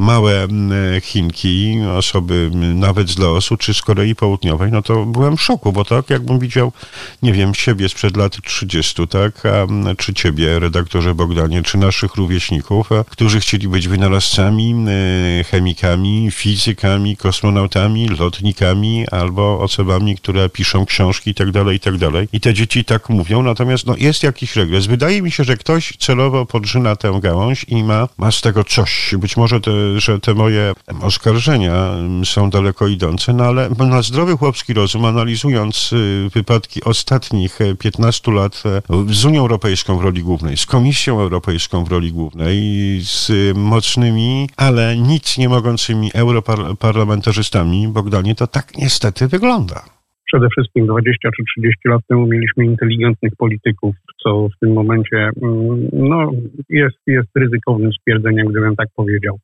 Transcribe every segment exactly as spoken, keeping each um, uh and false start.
małe Chinki, osoby nawet z Laosu czy z Korei Południowej, no to byłem w szoku, bo tak jakbym widział, nie wiem, siebie sprzed lat trzydziestu, tak, a, czy ciebie, redaktorze Bogdanie, czy naszych rówieśników, a, którzy chcieli być wynalazcami, e, chemikami, fizykami, kosmonautami, lotnikami albo osobami, które piszą książki i tak dalej, i tak dalej. I te dzieci tak mówią, natomiast no, jest jakiś regres. Wydaje mi się, że ktoś celowo podrzyna tę gałąź i ma, ma z tego coś. Być może, te, że te moje oskarżenia są daleko idące, no ale na zdrowy chłopski rozum, analizując wypadki ostatnich piętnastu lat z Unią Europejską w roli głównej, z Komisją Europejską w roli głównej, z mocnymi, ale nic nie mogącymi europarlamentarzystami, Bogdanie, to tak niestety wygląda. Przede wszystkim dwadzieścia czy trzydzieści lat temu mieliśmy inteligentnych polityków, co w tym momencie no, jest, jest ryzykownym stwierdzeniem, gdybym tak powiedział.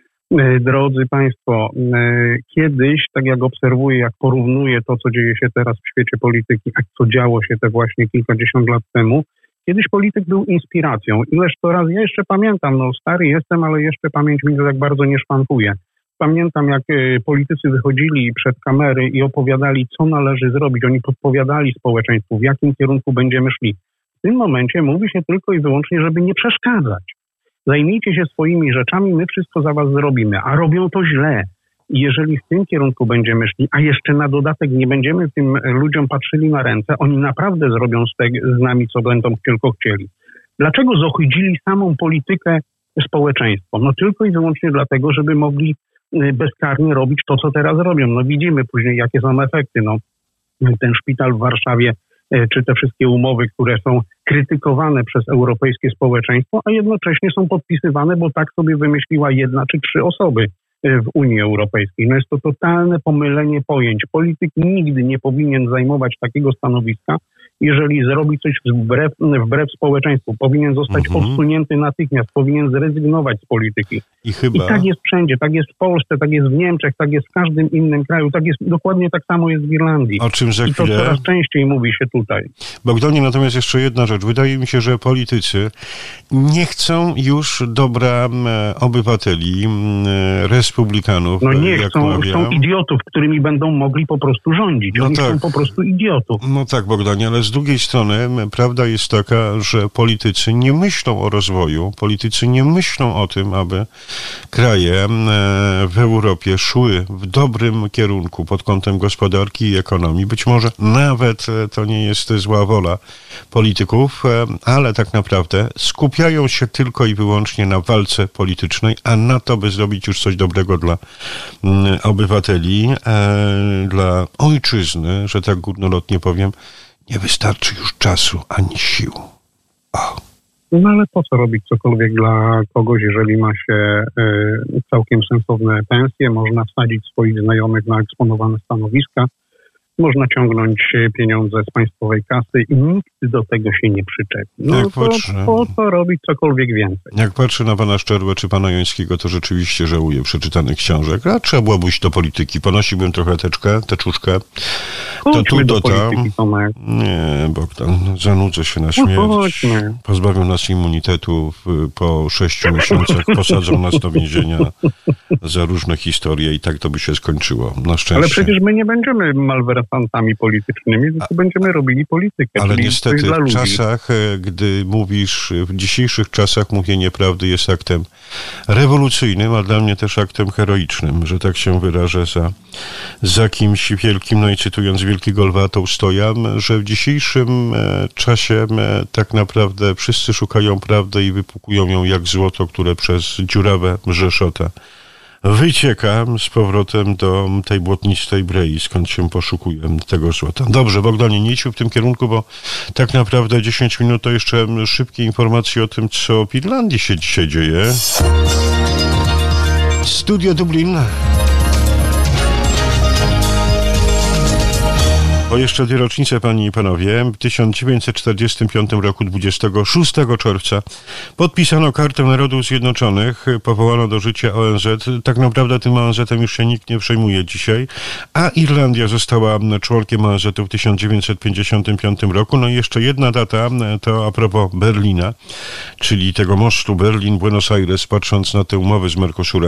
Drodzy Państwo, kiedyś, tak jak obserwuję, jak porównuję to, co dzieje się teraz w świecie polityki, a co działo się te właśnie kilkadziesiąt lat temu, kiedyś polityk był inspiracją. Ileż to raz, ja jeszcze pamiętam, no stary jestem, ale jeszcze pamięć mi to tak bardzo nie szwankuje. Pamiętam, jak politycy wychodzili przed kamery i opowiadali, co należy zrobić. Oni podpowiadali społeczeństwu, w jakim kierunku będziemy szli. W tym momencie mówi się tylko i wyłącznie, żeby nie przeszkadzać. Zajmijcie się swoimi rzeczami, my wszystko za was zrobimy. A robią to źle. I jeżeli w tym kierunku będziemy szli, a jeszcze na dodatek nie będziemy tym ludziom patrzyli na ręce, oni naprawdę zrobią z, te, z nami, co będą tylko chcieli. Dlaczego zohydzili samą politykę społeczeństwo? No tylko i wyłącznie dlatego, żeby mogli bezkarnie robić to, co teraz robią. No widzimy później, jakie są efekty. No, ten szpital w Warszawie, czy te wszystkie umowy, które są krytykowane przez europejskie społeczeństwo, a jednocześnie są podpisywane, bo tak sobie wymyśliła jedna czy trzy osoby w Unii Europejskiej. No jest to totalne pomylenie pojęć. Polityk nigdy nie powinien zajmować takiego stanowiska, jeżeli zrobi coś wbrew, wbrew społeczeństwu. Powinien zostać mhm. odsunięty natychmiast, powinien zrezygnować z polityki. I, chyba... I tak jest wszędzie, tak jest w Polsce, tak jest w Niemczech, tak jest w każdym innym kraju, tak jest, dokładnie tak samo jest w Irlandii. O czym za I to chwilę... coraz częściej mówi się tutaj. Bogdanie, natomiast jeszcze jedna rzecz. Wydaje mi się, że politycy nie chcą już dobra obywateli, republikanów. No nie chcą, chcą idiotów, którymi będą mogli po prostu rządzić. No Oni tak. chcą po prostu idiotów. No tak, Bogdanie, ale z drugiej strony prawda jest taka, że politycy nie myślą o rozwoju, politycy nie myślą o tym, aby kraje w Europie szły w dobrym kierunku pod kątem gospodarki i ekonomii. Być może nawet to nie jest zła wola polityków, ale tak naprawdę skupiają się tylko i wyłącznie na walce politycznej, a na to, by zrobić już coś dobrego dla obywateli, dla ojczyzny, że tak górnolotnie powiem, nie wystarczy już czasu ani sił. O. No ale po co robić cokolwiek dla kogoś, jeżeli ma się y, całkiem sensowne pensje, można wsadzić swoich znajomych na eksponowane stanowiska, można ciągnąć pieniądze z państwowej kasy i nikt do tego się nie przyczepi. No to patrzę, po co robić cokolwiek więcej? Jak patrzę na pana Szczerbę czy pana Jońskiego, to rzeczywiście żałuję przeczytanych książek, a trzeba było pójść do polityki. Ponosiłbym trochę teczkę, teczuszkę. To tu, to tam. Nie, Bogdan, zanudzę się na śmierć. No, pozbawią nas immunitetu, po sześciu miesiącach posadzą nas do więzienia za różne historie i tak to by się skończyło. Na szczęście. Ale przecież my nie będziemy malwersantami politycznymi, tylko będziemy robili politykę. Ale niestety w czasach, gdy mówisz, w dzisiejszych czasach mówienie prawdy jest aktem rewolucyjnym, a dla mnie też aktem heroicznym, że tak się wyrażę, za, za kimś wielkim, no i cytując wielkiego Lwa Tołstoja, że w dzisiejszym czasie tak naprawdę wszyscy szukają prawdy i wypukują ją jak złoto, które przez dziurawe rzeszota wycieka z powrotem do tej błotnistej brei, skąd się poszukuje tego złota. Dobrze, Bogdanie, nie idźmy w tym kierunku, bo tak naprawdę dziesięć minut to jeszcze szybkie informacje o tym, co w Irlandii się dzisiaj dzieje. Studio Dublin. Bo jeszcze dwie rocznice, panie i panowie. W tysiąc dziewięćset czterdziestym piątym roku, dwudziestego szóstego czerwca, podpisano Kartę Narodów Zjednoczonych, powołano do życia O N Z. Tak naprawdę tym O N Z-em już się nikt nie przejmuje dzisiaj, a Irlandia została członkiem O N Z-u w tysiąc dziewięćset pięćdziesiątym piątym roku. No i jeszcze jedna data, to a propos Berlina, czyli tego mostu Berlin-Buenos Aires, patrząc na te umowy z Mercosurem.